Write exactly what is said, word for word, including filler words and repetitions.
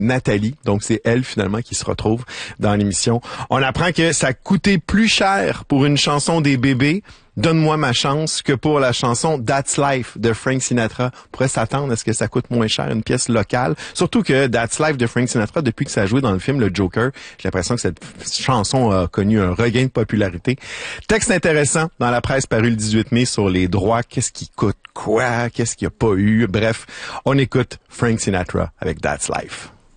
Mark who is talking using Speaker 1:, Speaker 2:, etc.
Speaker 1: Nathalie. Donc, c'est elle, finalement, qui se retrouve dans l'émission. On apprend que ça coûtait plus cher pour une chanson des bébés, Donne-moi ma chance, que pour la chanson That's Life de Frank Sinatra. On pourrait s'attendre à ce que ça coûte moins cher, une pièce locale. Surtout que That's Life de Frank Sinatra, depuis que ça a joué dans le film Le Joker, j'ai l'impression que cette chanson a connu un regain de popularité. Texte intéressant dans la presse paru le dix-huit mai sur les droits. Qu'est-ce qui coûte quoi? Qu'est-ce qu'il n'y a pas eu? Bref, on écoute Frank Sinatra avec That's Life.